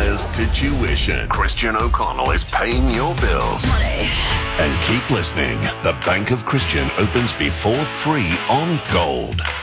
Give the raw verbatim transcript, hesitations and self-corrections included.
hires to tuition. Christian O'Connell is paying your bills. Money. And keep listening. The Bank of Christian opens before three on Gold.